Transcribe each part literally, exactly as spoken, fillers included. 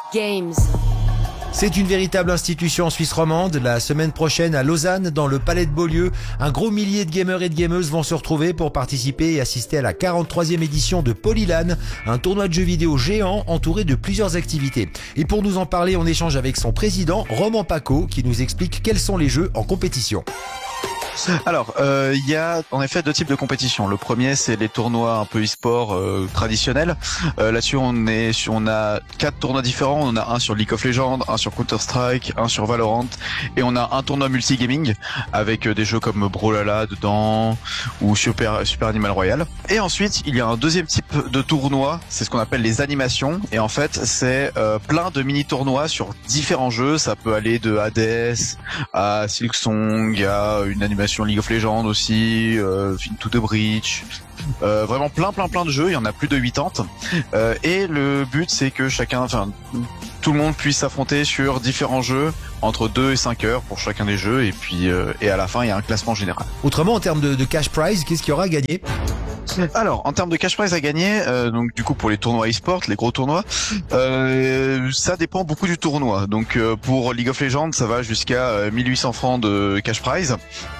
Games. C'est une véritable institution en Suisse romande. La semaine prochaine à Lausanne, dans le Palais de Beaulieu, un gros millier de gamers et de gameuses vont se retrouver pour participer et assister à la quarante-troisième édition de Polylan, un tournoi de jeux vidéo géant entouré de plusieurs activités. Et pour nous en parler, on échange avec son président, Roman Paco, qui nous explique quels sont les jeux en compétition. Alors, il euh, y a en effet deux types de compétitions. Le premier, c'est les tournois un peu e-sport euh, traditionnels. Euh, là-dessus, on est, sur, on a quatre tournois différents. On a un sur League of Legends, un sur Counter-Strike, un sur Valorant, et on a un tournoi multi-gaming avec euh, des jeux comme Brawlhalla dedans ou Super Super Animal Royale. Et ensuite, il y a un deuxième type de tournoi. C'est ce qu'on appelle les animations. Et en fait, c'est euh, plein de mini-tournois sur différents jeux. Ça peut aller de Hades à Silksong, à une animation League of Legends aussi, euh, Into the Breach, euh, vraiment plein plein plein de jeux, il y en a plus de quatre-vingts, euh, et le but c'est que chacun, enfin tout le monde puisse s'affronter sur différents jeux entre deux et cinq heures pour chacun des jeux, et puis euh, et à la fin il y a un classement général. Autrement, en termes de, de cash prize, qu'est-ce qu'il y aura à gagner ? Alors, en termes de cash prize à gagner, euh, donc du coup pour les tournois e-sport, les gros tournois, euh, ça dépend beaucoup du tournoi. Donc euh, pour League of Legends, ça va jusqu'à mille huit cents francs de cash prize.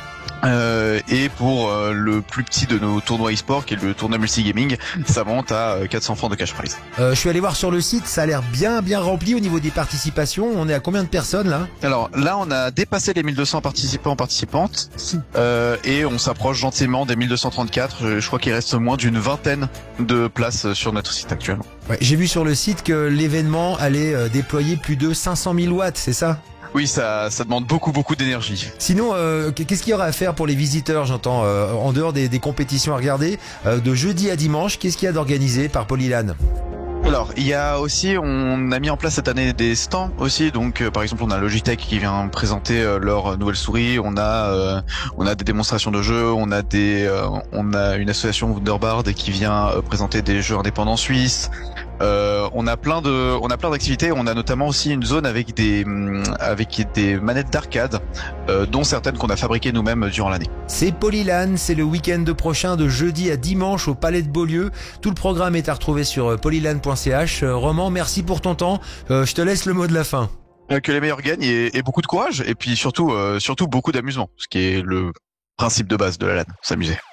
Euh, et pour euh, le plus petit de nos tournois e-sport, qui est le tournoi multi-gaming, ça monte à euh, quatre cents francs de cash prize. Euh, je suis allé voir sur le site, ça a l'air bien bien rempli au niveau des participations. On est à combien de personnes là ? Alors là, on a dépassé les mille deux cents participants participantes, euh, et on s'approche gentiment des mille deux cent trente-quatre. Je, je crois qu'il reste moins d'une vingtaine de places sur notre site actuellement. Ouais, j'ai vu sur le site que l'événement allait euh, déployer plus de cinq cent mille watts, c'est ça ? Oui, ça, ça demande beaucoup, beaucoup d'énergie. Sinon, euh, qu'est-ce qu'il y aura à faire pour les visiteurs, j'entends, euh, en dehors des, des compétitions à regarder, euh, de jeudi à dimanche, qu'est-ce qu'il y a d'organisé par Polylan ? Alors, il y a aussi, on a mis en place cette année des stands aussi. Donc, euh, par exemple, on a Logitech qui vient présenter euh, leur nouvelle souris. On a, euh, on a des démonstrations de jeux. On a des, euh, on a une association Wunderbard qui vient euh, présenter des jeux indépendants suisses. Euh, on a plein de, on a plein d'activités. On a notamment aussi une zone avec des, avec des manettes d'arcade, euh, dont certaines qu'on a fabriquées nous-mêmes durant l'année. C'est Polylan, c'est le week-end prochain de jeudi à dimanche au Palais de Beaulieu. Tout le programme est à retrouver sur polylan point c h. Roman, merci pour ton temps. Euh, je te laisse le mot de la fin. Que les meilleurs gagnent et, et beaucoup de courage, et puis surtout, euh, surtout beaucoup d'amusement, ce qui est le principe de base de la LAN, s'amuser.